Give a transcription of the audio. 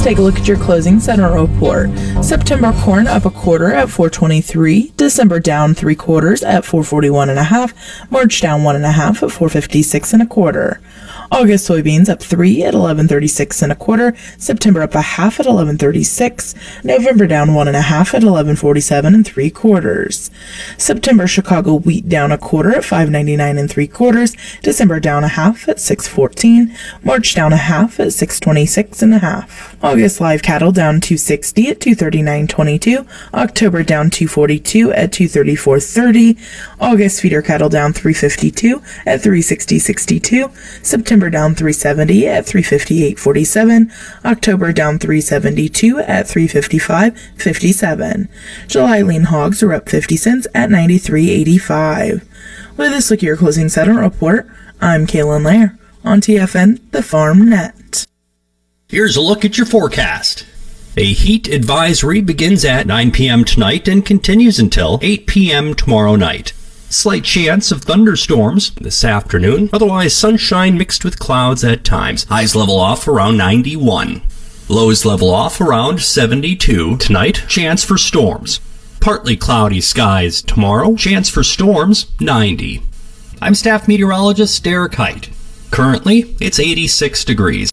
take a look at your closing center report. September corn up a quarter at 4.23. December down 3/4 at 4.41.5. March down 1.5 at 4.56 1/4. August soybeans up 3 at 11.36 1/4. September up a half at 11.36. November down 1.5 at 11.47 3/4. September Chicago wheat down a quarter at 5.99 3/4. December down a half at 6.14. March down a half at 6.26 1/2. August live cattle down 2.60 at 2.39.22. October down 2.42 at 2.34.30. August feeder cattle down 3.52 at 3.60.62. September down 3.70 at 3.58.47. October down 3.72 at 3.55.57. July lean hogs are up 50 cents at 93.85. With this look at your closing settlement report, I'm Kaylin Lair on TFN, the Farm Net. Here's a look at your forecast. A heat advisory begins at 9 p.m. tonight and continues until 8 p.m. tomorrow night. Slight chance of thunderstorms this afternoon, otherwise sunshine mixed with clouds at times. Highs level off around 91. Lows level off around 72 tonight. Chance for storms. Partly cloudy skies tomorrow. Chance for storms 90. I'm staff meteorologist Derek Height. Currently, it's 86 degrees.